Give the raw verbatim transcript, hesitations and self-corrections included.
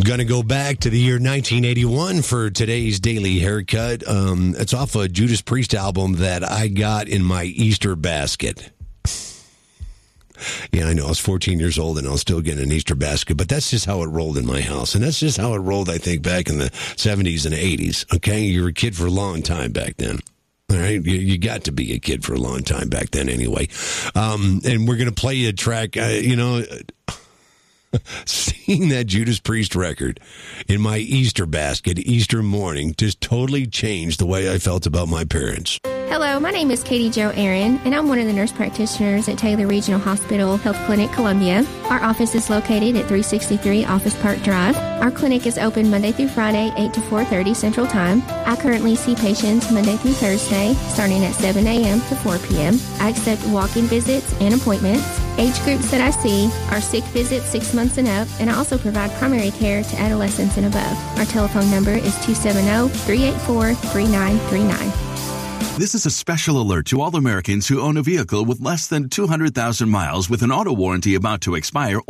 Going to go back to the year nineteen eighty-one for today's Daily Haircut. Um, it's off a Judas Priest album that I got in my Easter basket. Yeah, I know. I was fourteen years old and I was still getting an Easter basket, but that's just how it rolled in my house. And that's just how it rolled, I think, back in the seventies and eighties. Okay? You were a kid for a long time back then. All right? You, you got to be a kid for a long time back then anyway. Um, and we're going to play a track, uh, you know... Seeing that Judas Priest record in my Easter basket Easter morning just totally changed the way I felt about my parents. Hello, my name is Katie Jo Aaron, and I'm one of the nurse practitioners at Taylor Regional Hospital Health Clinic, Columbia. Our office is located at three sixty-three Office Park Drive. Our clinic is open Monday through Friday, eight to four thirty Central Time. I currently see patients Monday through Thursday, starting at seven a.m. to four p.m. I accept walk-in visits and appointments. Age groups that I see are sick visits six months and up, and I also provide primary care to adolescents and above. Our telephone number is two seven zero, three eight four, three nine three nine. This is a special alert to all Americans who own a vehicle with less than two hundred thousand miles with an auto warranty about to expire